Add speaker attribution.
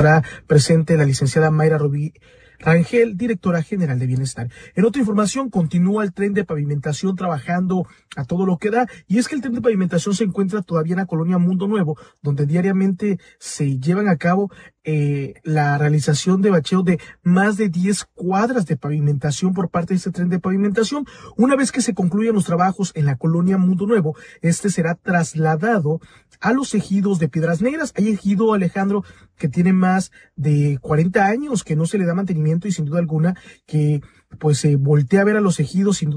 Speaker 1: encontrará presente la licenciada Mayra Rubí Rangel, directora general de Bienestar. En otra información, continúa el tren de pavimentación trabajando a todo lo que da, y es que el tren de pavimentación se encuentra todavía en la colonia Mundo Nuevo, donde diariamente se llevan a cabo la realización de bacheo de más de 10 cuadras de pavimentación por parte de este tren de pavimentación. Una vez que se concluyan los trabajos en la colonia Mundo Nuevo, este será trasladado a los ejidos de Piedras Negras. Hay ejido, Alejandro, que tiene más de 40 años que no se le da mantenimiento, y sin duda alguna que pues se voltea a ver a los ejidos, sin duda